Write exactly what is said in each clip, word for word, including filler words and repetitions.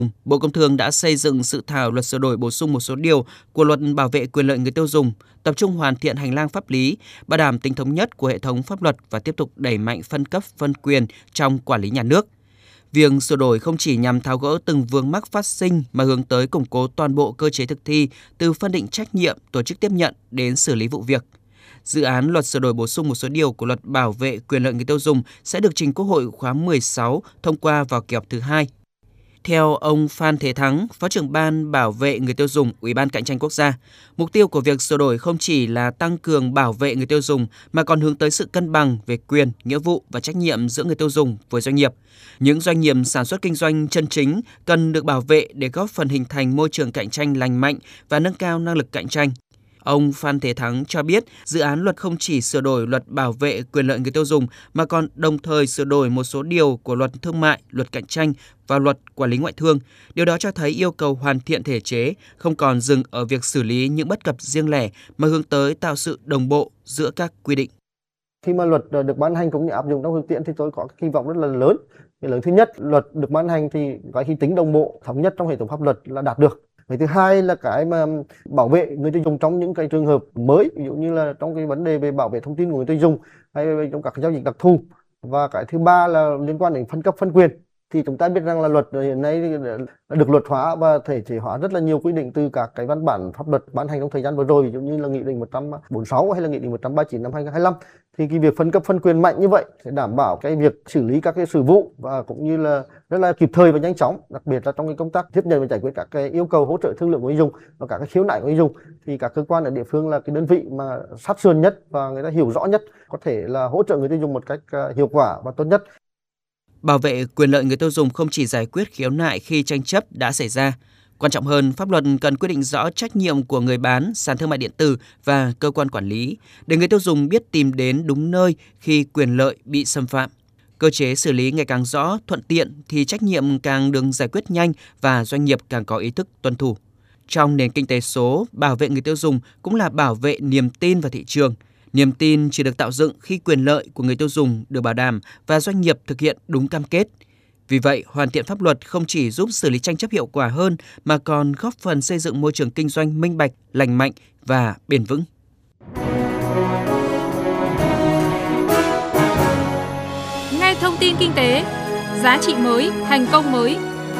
Bộ Công Thương đã xây dựng dự thảo luật sửa đổi bổ sung một số điều của Luật Bảo vệ quyền lợi người tiêu dùng, tập trung hoàn thiện hành lang pháp lý, bảo đảm tính thống nhất của hệ thống pháp luật và tiếp tục đẩy mạnh phân cấp phân quyền trong quản lý nhà nước. Việc sửa đổi không chỉ nhằm tháo gỡ từng vướng mắc phát sinh mà hướng tới củng cố toàn bộ cơ chế thực thi từ phân định trách nhiệm, tổ chức tiếp nhận đến xử lý vụ việc. Dự án luật sửa đổi bổ sung một số điều của Luật Bảo vệ quyền lợi người tiêu dùng sẽ được trình Quốc hội khóa mười sáu thông qua vào kỳ họp thứ hai. Theo ông Phan Thế Thắng, Phó trưởng Ban Bảo vệ người tiêu dùng, Ủy ban Cạnh tranh Quốc gia, mục tiêu của việc sửa đổi không chỉ là tăng cường bảo vệ người tiêu dùng mà còn hướng tới sự cân bằng về quyền, nghĩa vụ và trách nhiệm giữa người tiêu dùng với doanh nghiệp. Những doanh nghiệp sản xuất kinh doanh chân chính cần được bảo vệ để góp phần hình thành môi trường cạnh tranh lành mạnh và nâng cao năng lực cạnh tranh. Ông Phan Thế Thắng cho biết, dự án luật không chỉ sửa đổi Luật Bảo vệ quyền lợi người tiêu dùng mà còn đồng thời sửa đổi một số điều của Luật Thương mại, Luật Cạnh tranh và Luật Quản lý ngoại thương. Điều đó cho thấy yêu cầu hoàn thiện thể chế không còn dừng ở việc xử lý những bất cập riêng lẻ mà hướng tới tạo sự đồng bộ giữa các quy định. Khi mà luật được ban hành cũng như áp dụng trong thực tiễn thì tôi có kỳ vọng rất là lớn. Cái lớn thứ nhất, luật được ban hành thì cái khi tính đồng bộ, thống nhất trong hệ thống pháp luật là đạt được. Cái thứ hai là cái mà bảo vệ người tiêu dùng trong những cái trường hợp mới, ví dụ như là trong cái vấn đề về bảo vệ thông tin của người tiêu dùng hay trong các giao dịch đặc thù. Và cái thứ ba là liên quan đến phân cấp phân quyền. Thì chúng ta biết rằng là luật hiện nay đã được luật hóa và thể chế hóa rất là nhiều quy định từ các cái văn bản pháp luật ban hành trong thời gian vừa rồi, ví dụ như là nghị định một trăm bốn mươi sáu hay là nghị định một trăm ba mươi chín năm hai nghìn không trăm hai mươi lăm. Thì cái việc phân cấp phân quyền mạnh như vậy sẽ đảm bảo cái việc xử lý các cái sự vụ và cũng như là rất là kịp thời và nhanh chóng, đặc biệt là trong cái công tác tiếp nhận và giải quyết các cái yêu cầu hỗ trợ thương lượng của người dùng và các cái khiếu nại của người dùng. Thì các cơ quan ở địa phương là cái đơn vị mà sát sườn nhất và người ta hiểu rõ nhất, có thể là hỗ trợ người tiêu dùng một cách hiệu quả và tốt nhất. Bảo vệ quyền lợi người tiêu dùng không chỉ giải quyết khiếu nại khi tranh chấp đã xảy ra. Quan trọng hơn, pháp luật cần quy định rõ trách nhiệm của người bán, sàn thương mại điện tử và cơ quan quản lý để người tiêu dùng biết tìm đến đúng nơi khi quyền lợi bị xâm phạm. Cơ chế xử lý ngày càng rõ, thuận tiện thì trách nhiệm càng được giải quyết nhanh và doanh nghiệp càng có ý thức tuân thủ. Trong nền kinh tế số, bảo vệ người tiêu dùng cũng là bảo vệ niềm tin vào thị trường. Niềm tin chỉ được tạo dựng khi quyền lợi của người tiêu dùng được bảo đảm và doanh nghiệp thực hiện đúng cam kết. Vì vậy, hoàn thiện pháp luật không chỉ giúp xử lý tranh chấp hiệu quả hơn mà còn góp phần xây dựng môi trường kinh doanh minh bạch, lành mạnh và bền vững. Nghe thông tin kinh tế, giá trị mới, thành công mới.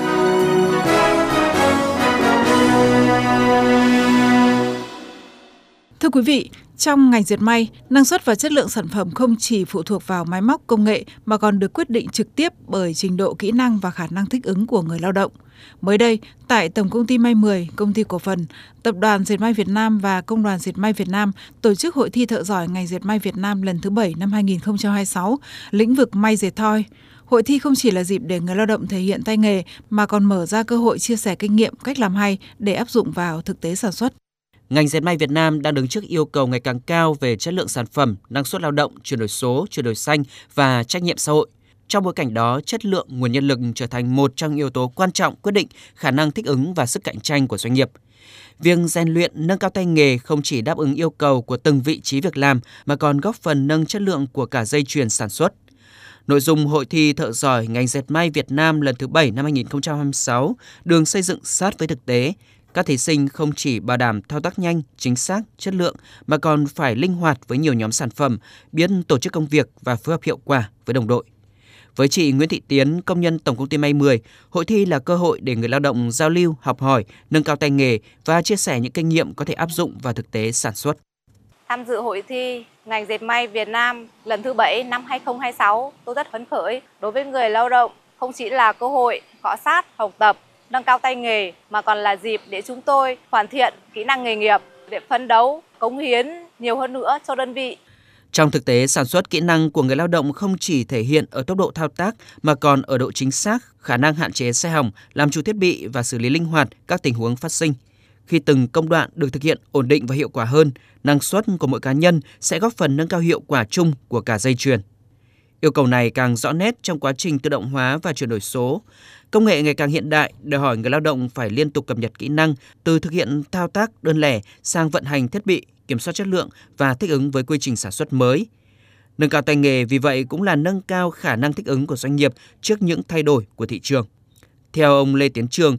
Thưa quý vị, trong ngành dệt may, năng suất và chất lượng sản phẩm không chỉ phụ thuộc vào máy móc công nghệ mà còn được quyết định trực tiếp bởi trình độ kỹ năng và khả năng thích ứng của người lao động. Mới đây, tại Tổng công ty May mười, Công ty cổ phần, Tập đoàn Dệt may Việt Nam và Công đoàn Dệt may Việt Nam tổ chức hội thi thợ giỏi ngành dệt may Việt Nam lần thứ bảy năm hai nghìn không trăm hai mươi sáu, lĩnh vực may dệt thoi. Hội thi không chỉ là dịp để người lao động thể hiện tay nghề mà còn mở ra cơ hội chia sẻ kinh nghiệm, cách làm hay để áp dụng vào thực tế sản xuất. Ngành dệt may Việt Nam đang đứng trước yêu cầu ngày càng cao về chất lượng sản phẩm, năng suất lao động, chuyển đổi số, chuyển đổi xanh và trách nhiệm xã hội. Trong bối cảnh đó, chất lượng nguồn nhân lực trở thành một trong yếu tố quan trọng quyết định khả năng thích ứng và sức cạnh tranh của doanh nghiệp. Việc rèn luyện, nâng cao tay nghề không chỉ đáp ứng yêu cầu của từng vị trí việc làm mà còn góp phần nâng chất lượng của cả dây chuyền sản xuất. Nội dung hội thi thợ giỏi ngành dệt may Việt Nam lần thứ bảy năm hai nghìn không trăm hai mươi sáu được xây dựng sát với thực tế. Các thí sinh không chỉ bảo đảm thao tác nhanh, chính xác, chất lượng mà còn phải linh hoạt với nhiều nhóm sản phẩm, biết tổ chức công việc và phối hợp hiệu quả với đồng đội. Với chị Nguyễn Thị Tiến, công nhân Tổng công ty May mười, hội thi là cơ hội để người lao động giao lưu, học hỏi, nâng cao tay nghề và chia sẻ những kinh nghiệm có thể áp dụng vào thực tế sản xuất. Tham dự hội thi ngành dệt may Việt Nam lần thứ bảy năm hai nghìn không trăm hai mươi sáu, tôi rất phấn khởi. Đối với người lao động, không chỉ là cơ hội cọ sát, học tập, nâng cao tay nghề mà còn là dịp để chúng tôi hoàn thiện kỹ năng nghề nghiệp để phấn đấu, cống hiến nhiều hơn nữa cho đơn vị. Trong thực tế, sản xuất kỹ năng của người lao động không chỉ thể hiện ở tốc độ thao tác mà còn ở độ chính xác, khả năng hạn chế sai hỏng, làm chủ thiết bị và xử lý linh hoạt các tình huống phát sinh. Khi từng công đoạn được thực hiện ổn định và hiệu quả hơn, năng suất của mỗi cá nhân sẽ góp phần nâng cao hiệu quả chung của cả dây chuyền. Yêu cầu này càng rõ nét trong quá trình tự động hóa và chuyển đổi số. Công nghệ ngày càng hiện đại đòi hỏi người lao động phải liên tục cập nhật kỹ năng từ thực hiện thao tác đơn lẻ sang vận hành thiết bị, kiểm soát chất lượng và thích ứng với quy trình sản xuất mới. Nâng cao tay nghề vì vậy cũng là nâng cao khả năng thích ứng của doanh nghiệp trước những thay đổi của thị trường. Theo ông Lê Tiến Trường,